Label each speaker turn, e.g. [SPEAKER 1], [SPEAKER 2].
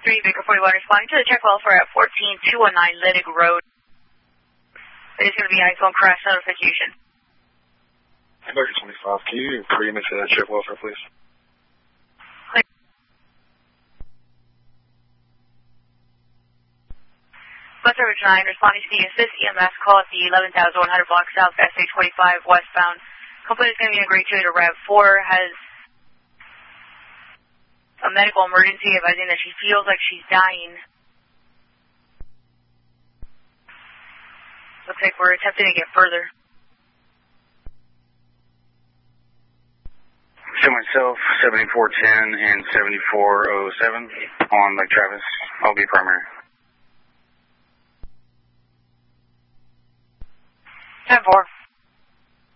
[SPEAKER 1] 3, Baker 41, responding to the check well for at 14219 Liddick Road. It is going to be iPhone crash notification.
[SPEAKER 2] Baker 25, can you bring me to that check welfare, please?
[SPEAKER 1] Bus Service 9, responding to the Assist EMS call at the 11,100 block south, SA25 westbound. Complaint is going to be agreed to Rev 4, has a medical emergency advising that she feels like she's dying. Looks like we're attempting to get further.
[SPEAKER 3] Show myself 7410 and 7407 on Lake Travis. I'll be primary.
[SPEAKER 1] 10-4.